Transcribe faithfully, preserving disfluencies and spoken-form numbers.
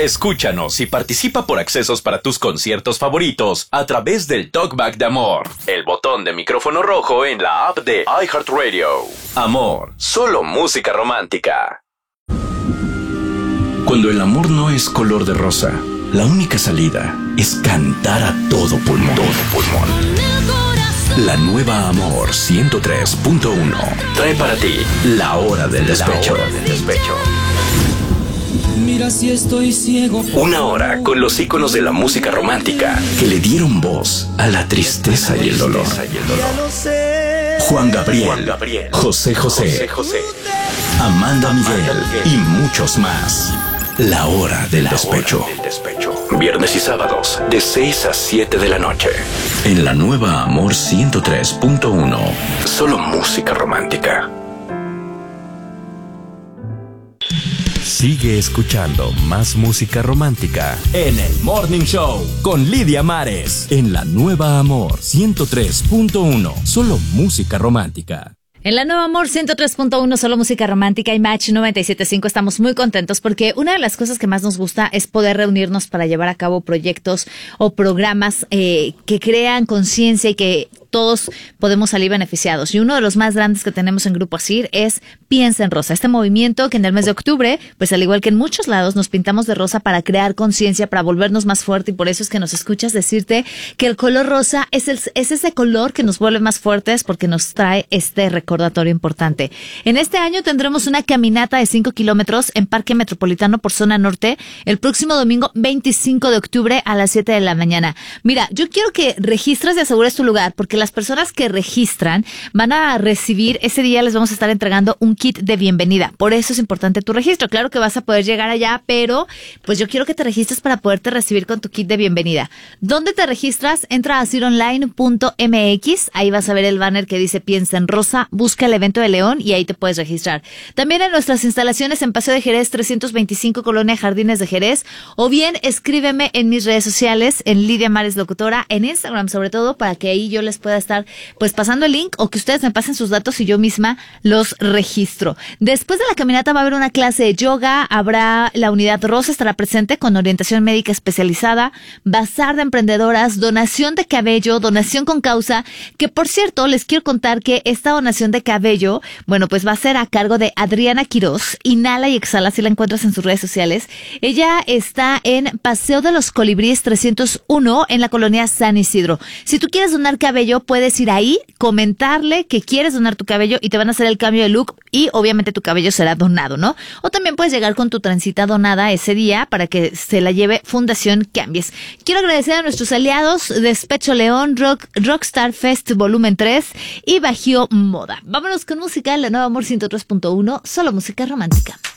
Escúchanos y participa por accesos para tus conciertos favoritos a través del Talkback de Amor, el botón de micrófono rojo en la app de iHeartRadio. Amor, solo música romántica. Cuando el amor no es color de rosa, la única salida es cantar a todo pulmón. Todo pulmón. La nueva Amor ciento tres punto uno trae para ti La Hora del Despecho. La Hora del Despecho. Mira si estoy ciego. Una hora con los íconos de la música romántica que le dieron voz a la tristeza y el dolor. Juan Gabriel, Juan Gabriel José, José José, José, Amanda Miguel y muchos más. La Hora del Despecho. Viernes y sábados de seis a siete de la noche. En la nueva Amor ciento tres punto uno. Solo música romántica. Sigue escuchando más música romántica en el Morning Show con Lidia Mares en la nueva Amor ciento tres punto uno. Solo música romántica. En la nueva Amor ciento tres punto uno, solo música romántica y Match noventa y siete punto cinco estamos muy contentos porque una de las cosas que más nos gusta es poder reunirnos para llevar a cabo proyectos o programas eh, que crean conciencia y que todos podemos salir beneficiados. Y uno de los más grandes que tenemos en Grupo Asir es Piensa en Rosa. Este movimiento que en el mes de octubre, pues al igual que en muchos lados, nos pintamos de rosa para crear conciencia, para volvernos más fuerte, y por eso es que nos escuchas decirte que el color rosa es, el, es ese color que nos vuelve más fuertes porque nos trae este recordatorio importante. En este año tendremos una caminata de cinco kilómetros en Parque Metropolitano por zona norte el próximo domingo veinticinco de octubre a las siete de la mañana. Mira, yo quiero que registres y asegures tu lugar porque las personas que registran van a recibir, ese día les vamos a estar entregando un kit de bienvenida. Por eso es importante tu registro. Claro que vas a poder llegar allá, pero pues yo quiero que te registres para poderte recibir con tu kit de bienvenida. ¿Dónde te registras? Entra a asir online punto m x, ahí vas a ver el banner que dice Piensa en Rosa, busca el evento de León y ahí te puedes registrar. También en nuestras instalaciones en Paseo de Jerez trescientos veinticinco, Colonia Jardines de Jerez, o bien escríbeme en mis redes sociales, en Lidia Mares Locutora, en Instagram sobre todo, para que ahí yo les pueda estar pues pasando el link o que ustedes me pasen sus datos y yo misma los registro. Después de la caminata va a haber una clase de yoga, habrá la unidad rosa, estará presente con orientación médica especializada, bazar de emprendedoras, donación de cabello, donación con causa, que por cierto les quiero contar que esta donación de cabello, bueno, pues va a ser a cargo de Adriana Quiroz. Inhala y exhala, si la encuentras en sus redes sociales. Ella está en Paseo de los Colibríes trescientos uno en la colonia San Isidro. Si tú quieres donar cabello, puedes ir ahí, comentarle que quieres donar tu cabello y te van a hacer el cambio de look y obviamente tu cabello será donado, ¿no? O también puedes llegar con tu trencita donada ese día para que se la lleve Fundación Cambies. Quiero agradecer a nuestros aliados Despecho León, Rock, Rockstar Fest Volumen tres y Bajío Moda. Vámonos con música en la nueva Amor ciento tres punto uno, solo música romántica.